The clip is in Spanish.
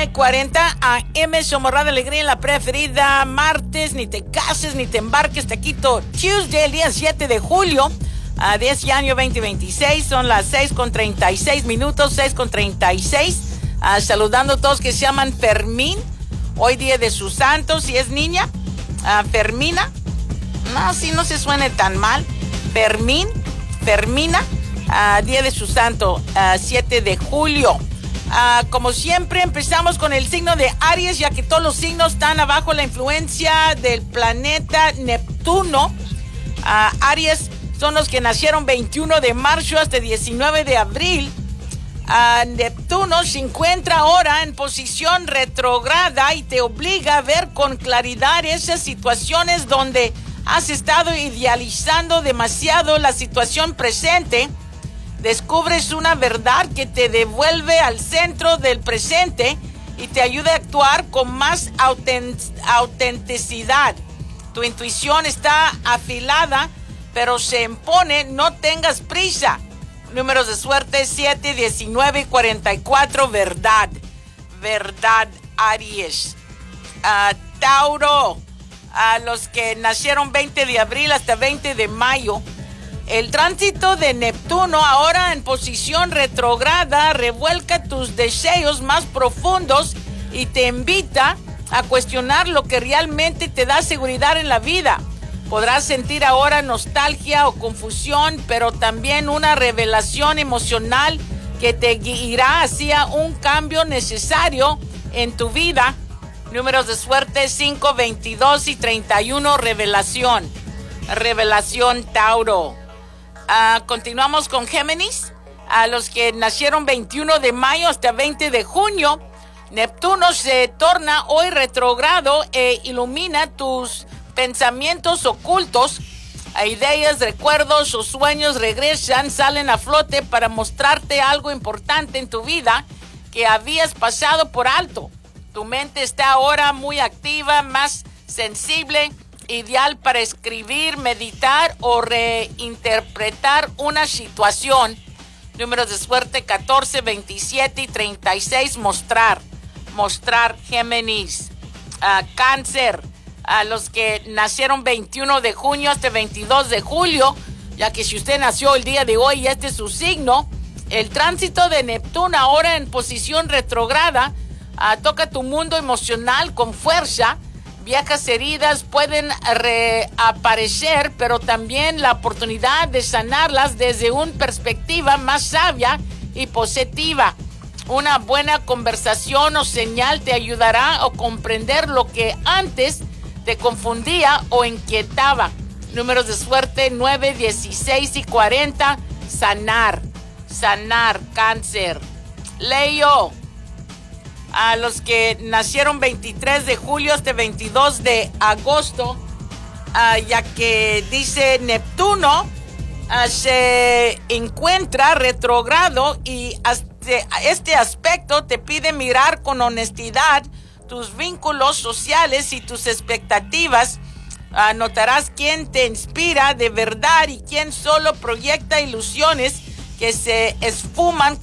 9:40 AM, somos Radio Alegría en la preferida. Martes, ni te cases, ni te embarques, taquito Tuesday, el día 7 de julio, 10 año 2026, son las 6:36 minutos, 6:36. Saludando a todos que se llaman Fermín, hoy día de su santo, si es niña, Fermina, no, si no se suene tan mal, Fermín, Fermina, día de su santo, 7 de julio. Como siempre, empezamos con el signo de Aries, ya que todos los signos están abajo la influencia del planeta Neptuno. Aries son los que nacieron 21 de marzo hasta 19 de abril. Neptuno se encuentra ahora en posición retrógrada y te obliga a ver con claridad esas situaciones donde has estado idealizando demasiado la situación presente. Descubres una verdad que te devuelve al centro del presente y te ayuda a actuar con más autenticidad. Tu intuición está afilada, pero se impone, no tengas prisa. Números de suerte 7, 19 y 44, verdad. Verdad, Aries. Tauro, los que nacieron 20 de abril hasta 20 de mayo. El tránsito de Neptuno, ahora en posición retrógrada, revuelca tus deseos más profundos y te invita a cuestionar lo que realmente te da seguridad en la vida. Podrás sentir ahora nostalgia o confusión, pero también una revelación emocional que te guiará hacia un cambio necesario en tu vida. Números de suerte 5, 22 y 31, revelación. Revelación, Tauro. Continuamos con Géminis. A los que nacieron 21 de mayo hasta 20 de junio, Neptuno se torna hoy retrógrado e ilumina tus pensamientos ocultos. Ideas, recuerdos o sueños regresan, salen a flote para mostrarte algo importante en tu vida que habías pasado por alto. Tu mente está ahora muy activa, más sensible, ideal para escribir, meditar o reinterpretar una situación. Números de suerte 14, 27 y 36, mostrar, Géminis. Cáncer, a los que nacieron 21 de junio hasta 22 de julio, ya que si usted nació el día de hoy y este es su signo, el tránsito de Neptuno ahora en posición retrógrada toca tu mundo emocional con fuerza. Viejas heridas pueden reaparecer, pero también la oportunidad de sanarlas desde una perspectiva más sabia y positiva. Una buena conversación o señal te ayudará a comprender lo que antes te confundía o inquietaba. Números de suerte 9, 16 y 40, sanar, Cáncer. Leo, a los que nacieron 23 de julio hasta 22 de agosto, ya que dice Neptuno se encuentra retrógrado y este aspecto te pide mirar con honestidad tus vínculos sociales y tus expectativas. Notarás quién te inspira de verdad y quién solo proyecta ilusiones que se esfuman